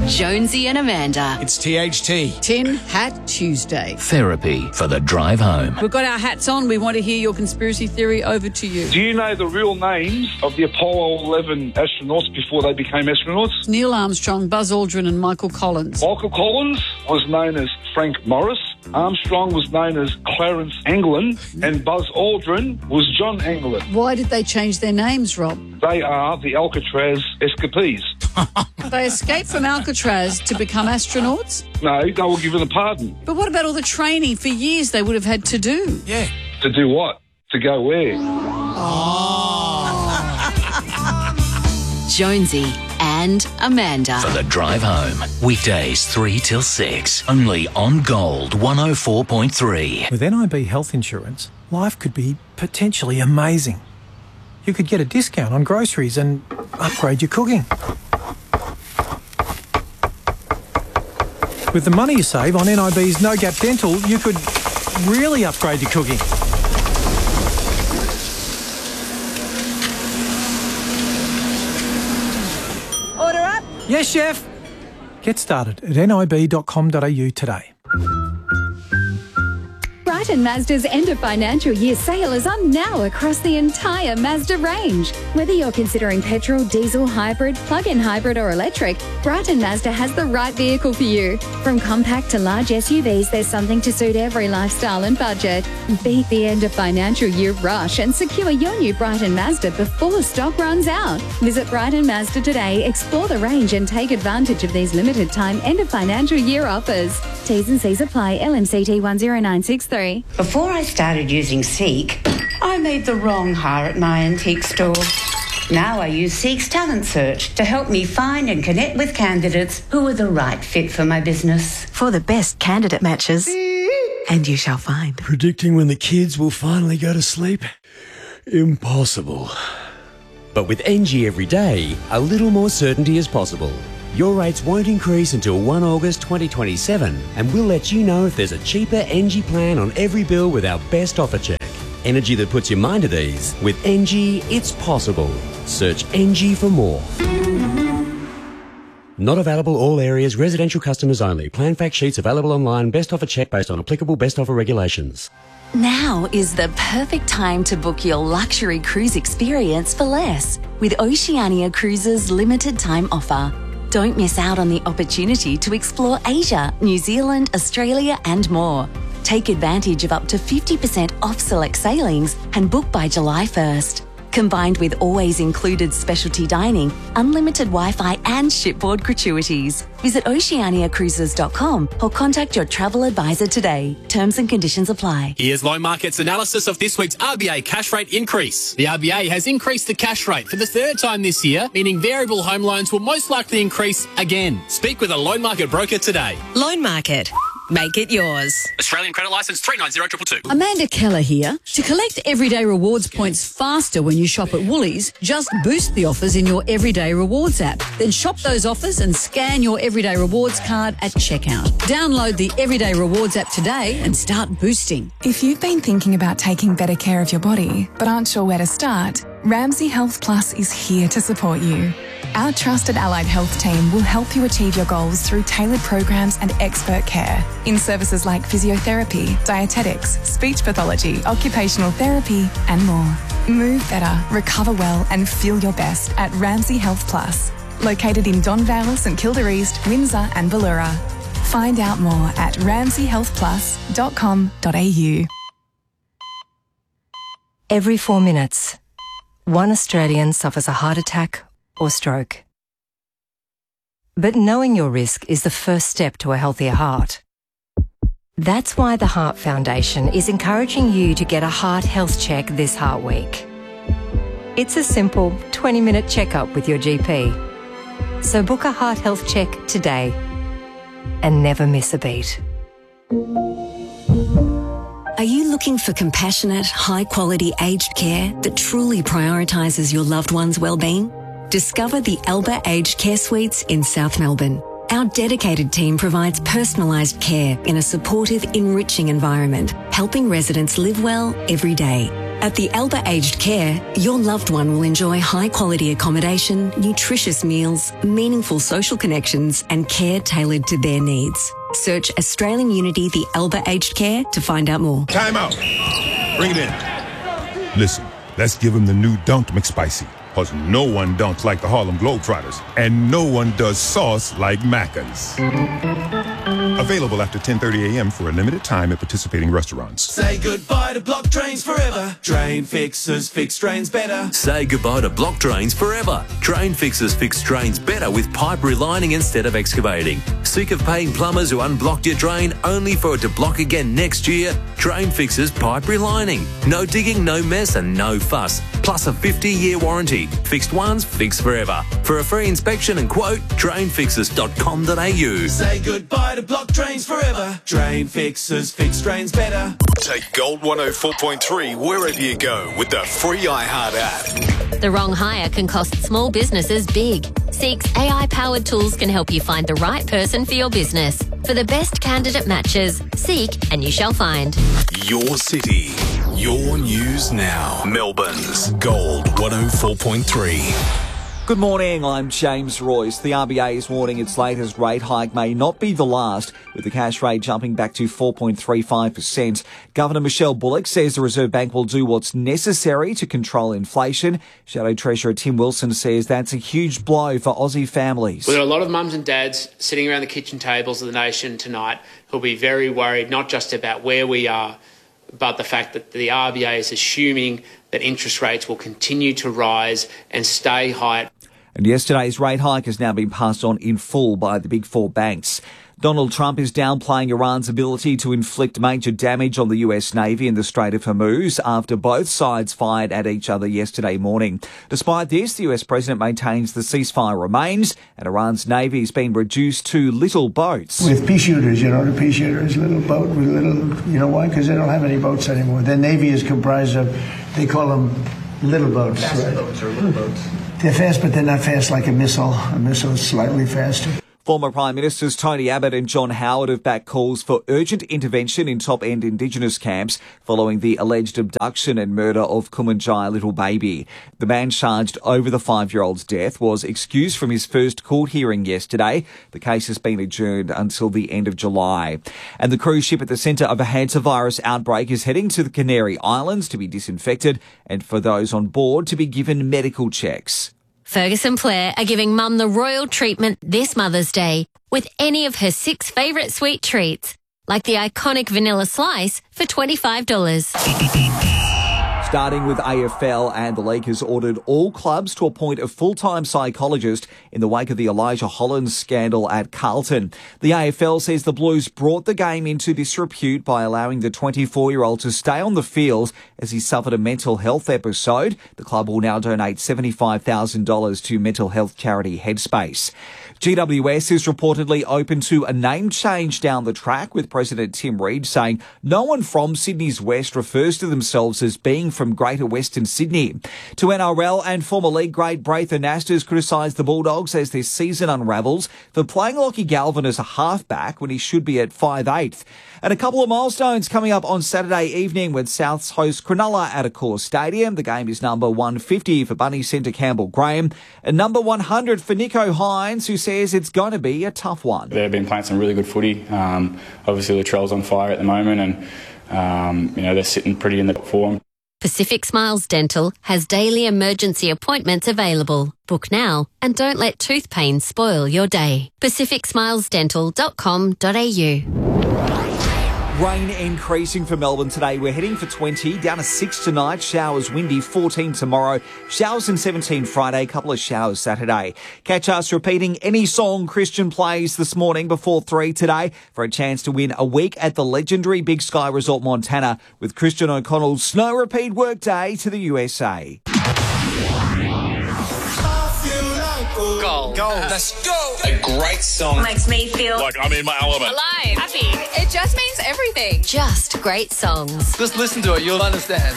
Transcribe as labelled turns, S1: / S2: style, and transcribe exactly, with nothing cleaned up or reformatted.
S1: Jonesy and Amanda.
S2: It's T H T.
S3: Tin Hat Tuesday.
S4: Therapy for the drive home.
S3: We've got our hats on. We want to hear your conspiracy theory. Over to you.
S5: Do you know the real names of the Apollo eleven astronauts before they became astronauts?
S3: Neil Armstrong, Buzz Aldrin and Michael Collins.
S5: Michael Collins was known as Frank Morris. Armstrong was known as Clarence Anglin. And Buzz Aldrin was John Anglin.
S3: Why did they change their names, Rob?
S5: They are the Alcatraz escapees.
S3: They escaped from Alcatraz to become astronauts?
S5: No, they were given a pardon.
S3: But what about all the training for years they would have had to do?
S2: Yeah.
S5: To do what? To go where?
S1: Jonesy and Amanda.
S4: For the drive home. Weekdays three till six. Only on Gold one oh four point three.
S6: With N I B health insurance, life could be potentially amazing. You could get a discount on groceries and upgrade your cooking. With the money you save on N I B's No Gap Dental, you could really upgrade your cooking.
S3: Order up.
S6: Yes, chef. Get started at N I B dot com dot A U today.
S7: Brighton Mazda's end of financial year sale is on now across the entire Mazda range. Whether you're considering petrol, diesel, hybrid, plug-in hybrid or electric, Brighton Mazda has the right vehicle for you. From compact to large S U Vs, there's something to suit every lifestyle and budget. Beat the end of financial year rush and secure your new Brighton Mazda before stock runs out. Visit Brighton Mazda today, explore the range and take advantage of these limited time end of financial year offers. T's and C's apply. L M C T one zero nine six three.
S8: Before I started using Seek, I made the wrong hire at my antique store. Now I use Seek's Talent Search to help me find and connect with candidates who are the right fit for my business.
S9: For the best candidate matches, and you shall find.
S10: Predicting when the kids will finally go to sleep? Impossible.
S11: But with N G every day, a little more certainty is possible. Your rates won't increase until the first of August twenty twenty-seven, and we'll let you know if there's a cheaper N G plan on every bill with our best offer check. Energy that puts your mind at ease. With N G, it's possible. Search N G for more. Not available all areas, residential customers only. Plan fact sheets available online. Best offer check based on applicable best offer regulations.
S1: Now is the perfect time to book your luxury cruise experience for less with Oceania Cruises' limited time offer. Don't miss out on the opportunity to explore Asia, New Zealand, Australia and more. Take advantage of up to fifty percent off select sailings and book by July first. Combined with always included specialty dining, unlimited Wi-Fi and shipboard gratuities. Visit oceania cruises dot com or contact your travel advisor today. Terms and conditions apply.
S12: Here's Loan Market's analysis of this week's R B A cash rate increase. The R B A has increased the cash rate for the third time this year, meaning variable home loans will most likely increase again. Speak with a Loan Market broker today.
S9: Loan Market. Make it yours.
S12: Australian credit licence three nine zero two two.
S3: Amanda Keller here. To collect Everyday Rewards points faster when you shop at Woolies, just boost the offers in your Everyday Rewards app. Then shop those offers and scan your Everyday Rewards card at checkout. Download the Everyday Rewards app today and start boosting.
S13: If you've been thinking about taking better care of your body but aren't sure where to start, Ramsay Health Plus is here to support you. Our trusted allied health team will help you achieve your goals through tailored programs and expert care in services like physiotherapy, dietetics, speech pathology, occupational therapy and more. Move better, recover well and feel your best at Ramsay Health Plus, located in Don Vale, St Kilda East, Windsor and Ballura. Find out more at ramsay health plus dot com dot a u.
S14: Every four minutes, one Australian suffers a heart attack or stroke. But knowing your risk is the first step to a healthier heart. That's why the Heart Foundation is encouraging you to get a heart health check this Heart Week. It's a simple twenty minute checkup with your G P. So book a heart health check today and never miss a beat.
S15: Are you looking for compassionate, high-quality aged care that truly prioritises your loved one's well-being? Discover the Elba Aged Care Suites in South Melbourne. Our dedicated team provides personalised care in a supportive, enriching environment, helping residents live well every day. At the Elba Aged Care, your loved one will enjoy high-quality accommodation, nutritious meals, meaningful social connections and care tailored to their needs. Search Australian Unity The Elba Aged Care to find out more.
S2: Time out. Bring it in. Listen, let's give him the new Dunked McSpicy. Because no one dunks like the Harlem Globetrotters. And no one does sauce like Macca's. Available after ten thirty a.m. for a limited time at participating restaurants.
S16: Say goodbye to block drains forever. Drain fixers fix drains better.
S17: Say goodbye to block drains forever. Drain fixers fix drains better with pipe relining instead of excavating. Sick of paying plumbers who unblocked your drain only for it to block again next year? Drain fixers pipe relining. No digging, no mess and no fuss. Plus a fifty-year warranty. Fixed once, fixed forever. For a free inspection and quote, drain fixers dot com dot a u.
S16: Say goodbye to block drains forever. Drain fixers fix drains better.
S18: Take Gold one oh four point three wherever you go with the free iHeart app.
S19: The wrong hire can cost small businesses big. Seek's A I-powered tools can help you find the right person for your business. For the best candidate matches, seek and you shall find.
S18: Your city, your news now. Melbourne's Gold one oh four point three.
S20: Good morning, I'm James Royce. The R B A is warning its latest rate hike may not be the last, with the cash rate jumping back to four point three five percent. Governor Michelle Bullock says the Reserve Bank will do what's necessary to control inflation. Shadow Treasurer Tim Wilson says that's a huge blow for Aussie families.
S21: Well, there are a lot of mums and dads sitting around the kitchen tables of the nation tonight who'll be very worried, not just about where we are, but the fact that the R B A is assuming that interest rates will continue to rise and stay high.
S20: And yesterday's rate hike has now been passed on in full by the big four banks. Donald Trump is downplaying Iran's ability to inflict major damage on the U S Navy in the Strait of Hormuz after both sides fired at each other yesterday morning. Despite this, the U S president maintains the ceasefire remains and Iran's Navy has been reduced to little boats.
S22: With pea shooters, you know, the pea shooter is a little boat with little, you know why? Because they don't have any boats anymore. Their Navy is comprised of, they call them little boats.
S23: Fast
S22: right?
S23: boats or little boats.
S22: They're fast, but they're not fast like a missile. A missile is slightly faster.
S20: Former Prime Ministers Tony Abbott and John Howard have backed calls for urgent intervention in top-end Indigenous camps following the alleged abduction and murder of Kumanjai little baby. The man charged over the five-year-old's death was excused from his first court hearing yesterday. The case has been adjourned until the end of July. And the cruise ship at the centre of a hantavirus outbreak is heading to the Canary Islands to be disinfected and for those on board to be given medical checks.
S19: Ferguson Blair are giving Mum the royal treatment this Mother's Day with any of her six favourite sweet treats, like the iconic vanilla slice for twenty-five dollars.
S20: Starting with A F L, and the league has ordered all clubs to appoint a full-time psychologist in the wake of the Elijah Hollins scandal at Carlton. The A F L says the Blues brought the game into disrepute by allowing the twenty-four-year-old to stay on the field as he suffered a mental health episode. The club will now donate seventy-five thousand dollars to mental health charity Headspace. G W S is reportedly open to a name change down the track, with President Tim Reid saying no one from Sydney's West refers to themselves as being from Greater Western Sydney. To N R L, and former league great Braith Anasta has criticised the Bulldogs as their season unravels for playing Lockie Galvin as a halfback when he should be at five eighth. And a couple of milestones coming up on Saturday evening when Souths host Cronulla at Accor Stadium. The game is number one fifty for Bunny centre Campbell Graham and number one hundred for Nico Hines, who says it's going to be a tough one.
S24: They've been playing some really good footy. Um, obviously, Latrell's on fire at the moment, and um, you know they're sitting pretty in the form.
S19: Pacific Smiles Dental has daily emergency appointments available. Book now and don't let tooth pain spoil your day. pacific smiles dental dot com dot a u.
S20: Rain increasing for Melbourne today. We're heading for twenty, down to six tonight. Showers windy, fourteen tomorrow. Showers and seventeen Friday, couple of showers Saturday. Catch us repeating any song Christian plays this morning before three today for a chance to win a week at the legendary Big Sky Resort Montana with Christian O'Connell's Snow Repeat Workday to the U S A.
S25: Gold. Gold. Let's go. A great song.
S26: Makes me feel
S25: like I'm in my element.
S26: Alive. Happy. It just means everything.
S19: Just great songs.
S25: Just listen to it. You'll understand.